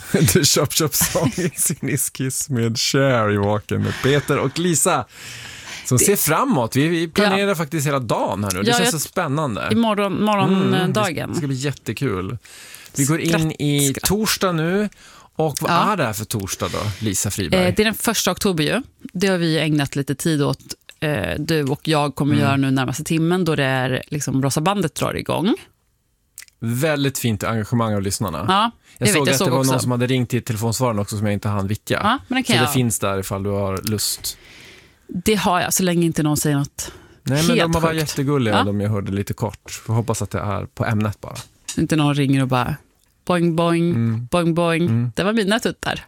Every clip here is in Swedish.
The Chop Chop Song is in his kiss med Cher i Walken med Peter och Lisa. Som ser framåt. Vi planerar faktiskt hela dagen här nu. Det känns så spännande. I morgondagen. Det ska bli jättekul. Vi går in i torsdag nu. Och vad är det här för torsdag då, Lisa Friberg? Det är den 1 oktober ju. Det har vi ägnat lite tid åt. Du och jag kommer göra nu närmaste timmen då det är liksom Rosa bandet drar igång. Väldigt fint engagemang av lyssnarna. Ja, jag såg att det var också någon som hade ringt till telefonsvararen också som jag inte hann vicka. Ja, men det finns där ifall du har lust. Det har jag så länge inte någon säger något. Nej, men de var sjukt. jättegulliga de jag hörde lite kort. Får hoppas att det är på ämnet bara. Inte någon ringer och bara boing boing, boing boing. Det var mina tuttar.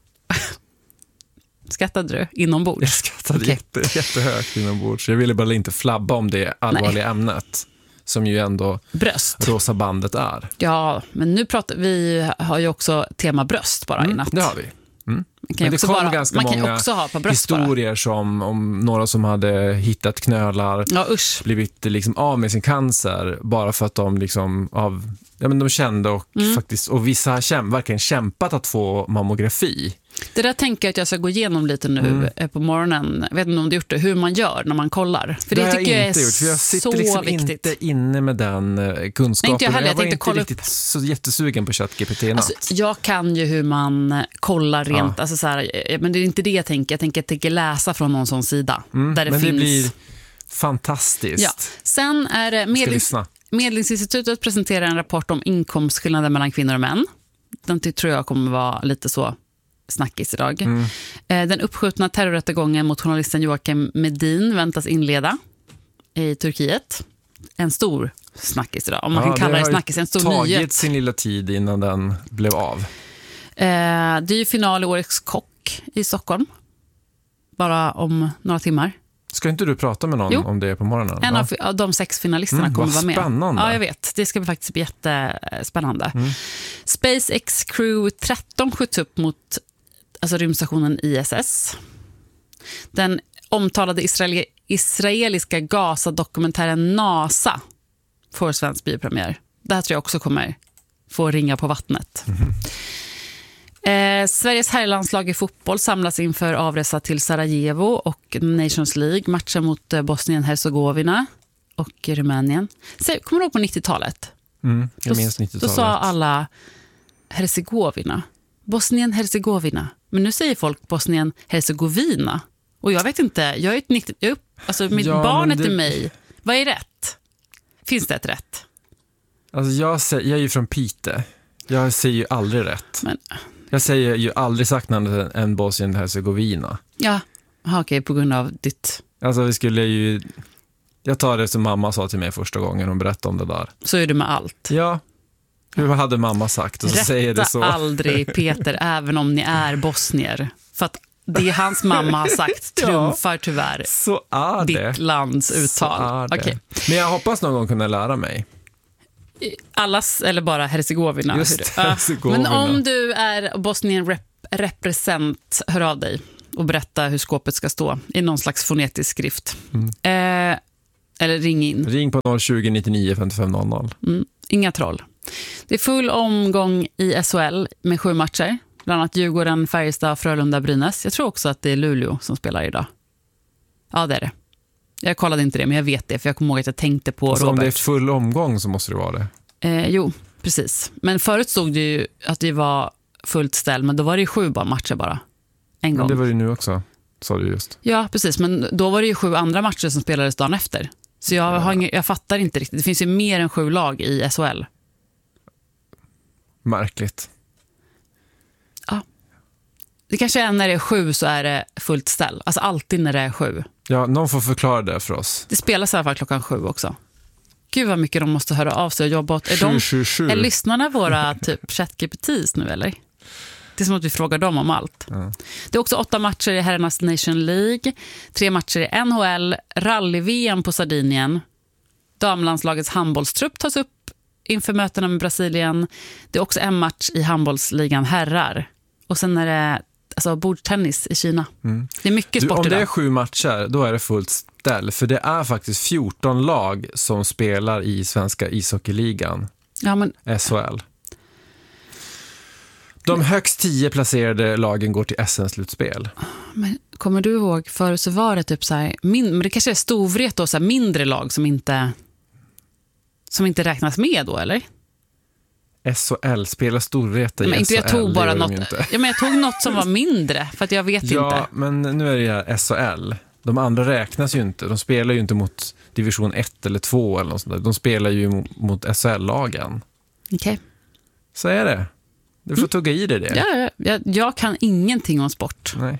Skattade du inombords? Jag skattade jättehögt inombords. Jag ville bara inte flabba om det allvarliga ämnet. Som ju ändå bröst. Rosa bandet är. Ja, men nu pratar vi har ju också tema bröst bara i natt. Det har vi. Men det kom ganska många också ha på bröst historier bara. som om några som hade hittat knölar, blivit liksom av med sin cancer bara för att de liksom de kände och faktiskt, och vissa har verkligen kämpat att få mammografi. Det där tänker jag att jag ska gå igenom lite nu på morgonen. Jag vet inte om du gjort det, hur man gör när man kollar. För det tycker jag är gjort, för jag sitter så liksom viktigt. Inte inne med den kunskapen. Nej, inte jag var inte inte riktigt så jättesugen på ChatGPT natt. Alltså, jag kan ju hur man kollar rent, alltså så här, men det är inte det jag tänker. Jag tänker läsa från någon sån sida. Där det men finns... det blir fantastiskt. Ja. Sen är det Medlingsinstitutet presenterar en rapport om inkomstskillnader mellan kvinnor och män. Den tror jag kommer vara lite så snackis idag. Den uppskjutna terrorrättegången mot journalisten Joakim Medin väntas inleda i Turkiet. En stor snackis idag. Om man kan kalla det snackis, en stor nyhet. Det har tagit sin lilla tid innan den blev av. Det är ju final i Årets kock i Stockholm. Bara om några timmar. Ska inte du prata med någon om det på morgonen? En av de 6 finalisterna kommer vara med. Spännande. Ja, jag vet. Det ska faktiskt bli jättespännande. SpaceX Crew 13 skjuts upp mot rymdstationen ISS. Den omtalade israeliska Gaza-dokumentären NASA får svensk biopremiär. Det här tror jag också kommer få ringa på vattnet. Sveriges herrlandslag i fotboll samlas inför avresa till Sarajevo och Nations League, matcher mot Bosnien-Herzegovina och Rumänien. Kommer du ihåg på 90-talet? Jag minns 90-talet. Då sa alla Herzegovina. Bosnien-Herzegovina. Men nu säger folk Bosnien-Herzegovina. Och jag vet inte, jag är ett 90, barnet i mig. Vad är rätt? Finns det ett rätt? Alltså jag är ju från Pite. Jag säger ju aldrig rätt. Men... Jag säger ju aldrig sagt något än Bosnien-Herzegovina. Ja, okej, på grund av ditt... Alltså vi skulle ju... Jag tar det som mamma sa till mig första gången hon berättade om det där. Så är det med allt. Ja. Hur hade mamma sagt? Och så säger det så. Aldrig Peter, även om ni är bosnier. För att det hans mamma har sagt trumfar tyvärr så är det. Ditt lands uttal. Okay. Men jag hoppas någon gång kunna lära mig. Allas eller bara Herzegovina. Just Herzegovina. Men om du är Bosnien represent, hör av dig och berätta hur skåpet ska stå i någon slags fonetisk skrift. Eller ring in. Ring på 020 99 55 00. Inga troll. Det är full omgång i SHL med 7 matcher. Bland annat Djurgården, Färjestad, Frölunda, Brynäs. Jag tror också att det är Luleå som spelar idag. Ja, det är det. Jag kollade inte det, men jag vet det. För jag kommer ihåg att jag tänkte på Robert. Om det är full omgång så måste det vara det. Jo, precis. Men förut stod det ju att det var fullt ställ. Men då var det ju 7 matcher bara. En gång. Men det var det nu också, sa du just. Ja, precis. Men då var det ju 7 andra matcher som spelades dagen efter. Så jag fattar inte riktigt. Det finns ju mer än 7 lag i SHL. Märkligt. Ja. Det kanske är när det är 7 så är det fullt ställ. Alltså alltid när det är 7. Ja, någon får förklara det för oss. Det spelas i alla fall klockan 7 också. Gud vad mycket de måste höra av sig och jobba åt. Är lyssnarna våra typ ChatGPTs nu eller? Det är som att vi frågar dem om allt. Ja. Det är också 8 matcher i herrarnas Nation League. 3 matcher i NHL. Rally-VM på Sardinien. Damlandslagets handbollstrupp tas upp inför mötena med Brasilien. Det är också en match i handbollsligan herrar. Och sen är det bordtennis i Kina. Det är mycket sport idag. Om det är 7 matcher, då är det fullt ställ. För det är faktiskt 14 lag som spelar i svenska ishockeyligan. Ja, men... SHL. De högst 10 placerade lagen går till SM-slutspel. Men kommer du ihåg, förut så var det typ så här, men det kanske är Storvreta och så här mindre lag som inte räknas med då, eller? SHL spelar Storvreta i men inte SHL. Jag tog bara något. Ja, men jag tog något som var mindre, för att jag vet inte. Ja, men nu är det ju SHL. De andra räknas ju inte. De spelar ju inte mot division 1 eller 2 eller något sånt där. De spelar ju mot SHL-lagen. Okej. Så är det. Du får tugga i det. Ja, jag kan ingenting om sport. Nej.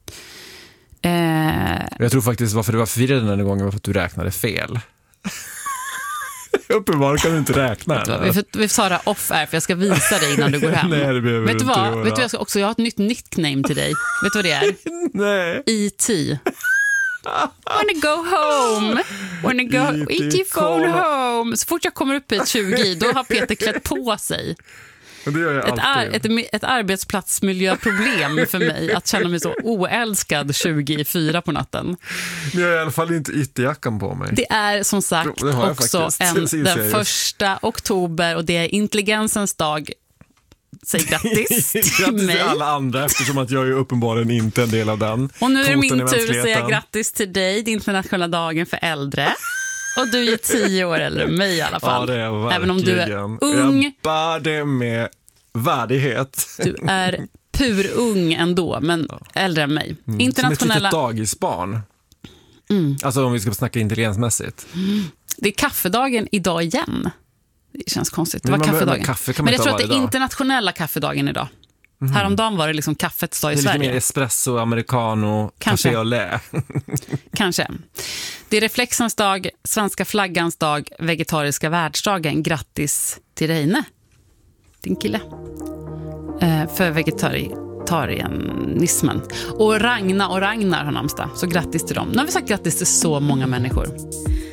Jag tror faktiskt varför du var förvirrad den gången var för att du räknade fel. Uppenbarligen kan du inte räkna. Vi sa det off-air, för jag ska visa dig innan du går hem. Nej, det behöver vet du vad? Göra. Vet du vad jag har ett nytt nickname till dig. Vet du vad det är? Nej. E.T. Wanna go home. Wanna go E.T. phone home. Så fort jag kommer upp i 20, då har Peter klätt på sig. Det gör jag alltid. Ett arbetsplatsmiljöproblem för mig att känna mig så oälskad 24 på natten. Men jag har i alla fall inte ytterjackan på mig. Det är som sagt också den 1 oktober och det är intelligensens dag. Säg grattis till mig. Till alla andra, eftersom att jag är uppenbarligen inte en del av den. Och nu är det min tur att säga grattis till dig, din internationella dagen för äldre. Och du är 10 år äldre än mig i alla fall. Ja, det är jag verkligen. Även om du är ung. Jag bär det med värdighet. Du är purung ändå, men äldre än mig. Internationella... Som ett litet dagisbarn. Alltså om vi ska snacka intelligensmässigt. Det är kaffedagen idag igen. Det känns konstigt. Det var kaffedagen. Men jag tror att det är internationella kaffedagen idag. Häromdagen var det liksom kaffets dag i Sverige. Det är lite mer espresso, americano, café och lä. Kanske. Det är reflexens dag, svenska flaggans dag, vegetariska världsdagen. Grattis till Reine, din kille. För vegetarianismen. Och Ragnar har namnsdag. Så grattis till dem. Nu har vi sagt grattis till så många människor.